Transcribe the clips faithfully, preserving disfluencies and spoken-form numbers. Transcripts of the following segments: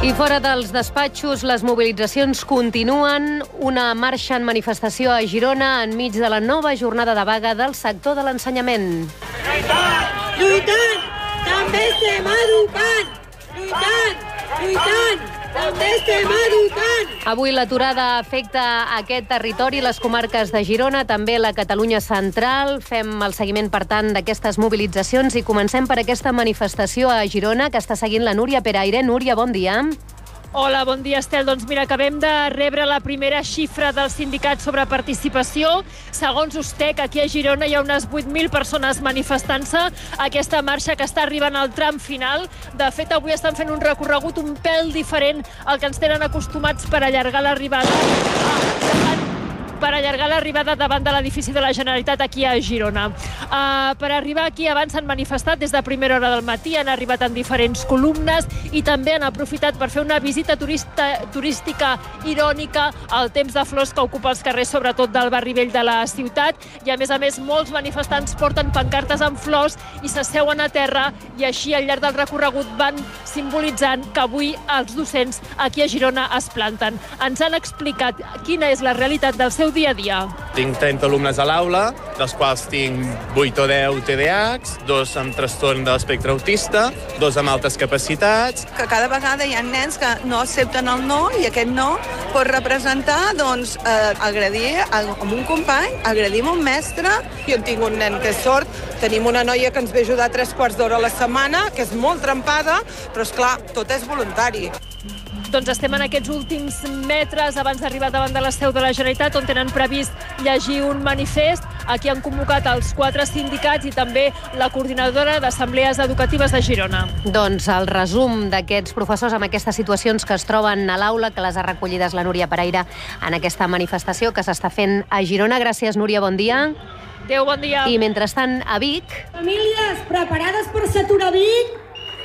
I fora dels despatxos, les mobilitzacions continuen. Una marxa en manifestació a Girona enmig de la nova jornada de vaga del sector de l'ensenyament. Lluitant! Lluitant! També estem educant! Lluitant! Lluitant! També estem educant! Avui l'aturada afecta aquest territori, les comarques de Girona, també la Catalunya central. Fem el seguiment, per tant, d'aquestes mobilitzacions i comencem per aquesta manifestació a Girona que està seguint la Núria Peraire. Núria, bon dia. Hola, bon dia, Estel. Doncs mira, acabem de rebre la primera xifra del sindicat sobre participació. Segons USTEC, aquí a Girona hi ha unes vuit mil persones manifestant-se. Aquesta marxa que està arribant al tram final. De fet, avui estan fent un recorregut un pèl diferent al que ens tenen acostumats per allargar l'arribada. Ah, per allargar l'arribada davant de l'edifici de la Generalitat aquí a Girona. Uh, per arribar aquí abans s'han manifestat des de primera hora del matí, han arribat en diferents columnes i també han aprofitat per fer una visita turista, turística irònica al temps de flors que ocupa els carrers, sobretot del barri vell de la ciutat. I a més a més, molts manifestants porten pancartes amb flors i s'asseuen a terra i així al llarg del recorregut van simbolitzant que avui els docents aquí a Girona es planten. Ens han explicat quina és la realitat del seu dia a dia. Tinc trenta alumnes a l'aula, dels quals tinc vuit o deu T D A Hs, dos amb trastorn de l'espectre autista, dos amb altes capacitats. Que cada vegada hi ha nens que no accepten el no i aquest no pot representar doncs, eh, agredir amb un company, agredir amb un mestre. Jo tinc un nen que és sord, tenim una noia que ens ve ajudar tres quarts d'hora a la setmana, que és molt trempada, però és clar, tot és voluntari. Doncs estem en aquests últims metres abans d'arribar davant de la seu de la Generalitat, on tenen previst llegir un manifest. Aquí han convocat els quatre sindicats i també la coordinadora d'assemblees educatives de Girona. Doncs el resum d'aquests professors amb aquestes situacions que es troben a l'aula, que les ha recollides la Núria Peraire en aquesta manifestació que s'està fent a Girona. Gràcies, Núria, bon dia. Adéu, bon dia. I mentrestant, a Vic... Famílies preparades per s'aturar Vic?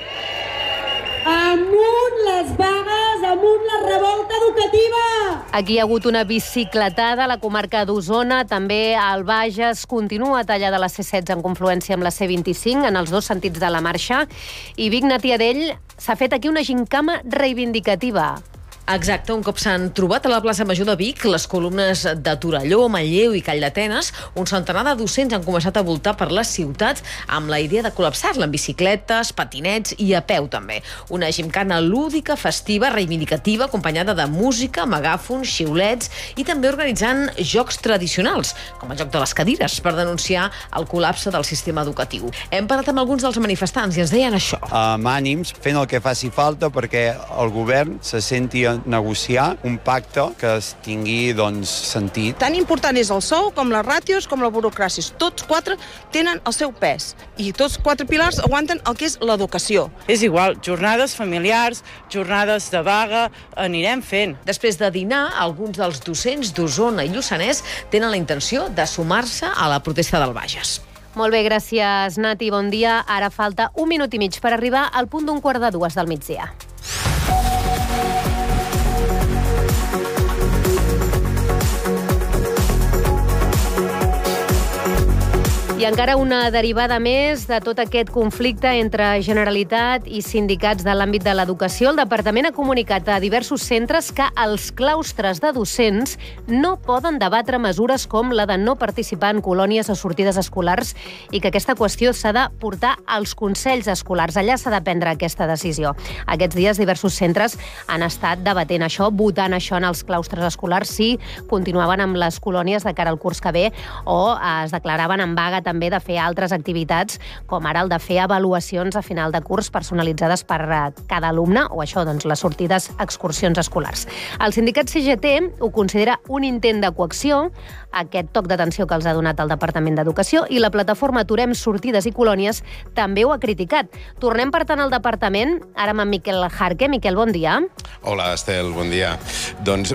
Amunt les vagues, amunt la revolta educativa! Aquí hi ha hagut una bicicletada a la comarca d'Osona, també al Bages continua tallada la C setze en confluència amb la C vint-i-cinc, en els dos sentits de la marxa, i Vic Natiadell s'ha fet aquí una gincama reivindicativa. Exacte, un cop s'han trobat a la plaça Major de Vic les columnes de Torelló, Manlleu i Calldetenes, un centenar de docents han començat a voltar per les ciutats amb la idea de col·lapsar-la amb bicicletes, patinets i a peu també. Una gimcana lúdica, festiva, reivindicativa, acompanyada de música, megàfons, xiulets i també organitzant jocs tradicionals, com el joc de les cadires, per denunciar el col·lapse del sistema educatiu. Hem parlat amb alguns dels manifestants i ens deien això. Amb ànims, fent el que faci falta perquè el govern se senti a negociar un pacte que es tingui doncs, sentit. Tan important és el sou com les ràtios com la burocràcia. Tots quatre tenen el seu pes i tots quatre pilars aguanten el que és l'educació. És igual, jornades familiars, jornades de vaga, anirem fent. Després de dinar, alguns dels docents d'Osona i Lluçanès tenen la intenció de sumar-se a la protesta del Bages. Molt bé, gràcies, Nati, bon dia. Ara falta un minut i mig per arribar al punt d'un quart de dues del migdia. I encara una derivada més de tot aquest conflicte entre Generalitat i sindicats de l'àmbit de l'educació. El Departament ha comunicat a diversos centres que els claustres de docents no poden debatre mesures com la de no participar en colònies o sortides escolars i que aquesta qüestió s'ha de portar als consells escolars. Allà s'ha de prendre aquesta decisió. Aquests dies diversos centres han estat debatent això, votant això en els claustres escolars, si continuaven amb les colònies de cara al curs que ve o es declaraven en vaga també de fer altres activitats, com ara el de fer avaluacions a final de curs personalitzades per cada alumne, o això, doncs, les sortides excursions escolars. El sindicat C G T ho considera un intent de coacció, aquest toc d'atenció que els ha donat el Departament d'Educació, i la plataforma Aturem Sortides i Colònies també ho ha criticat. Tornem, per tant, al Departament, ara amb en Miquel Jarque. Miquel, bon dia. Hola, Estel, bon dia. Doncs